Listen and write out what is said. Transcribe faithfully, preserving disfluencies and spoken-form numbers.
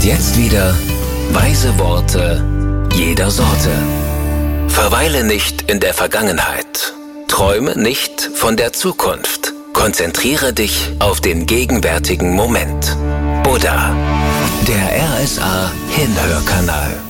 jetzt wieder weise Worte jeder Sorte. Verweile nicht in der Vergangenheit. Träume nicht von der Zukunft. Konzentriere dich auf den gegenwärtigen Moment. Buddha, der R S A Hinhörkanal.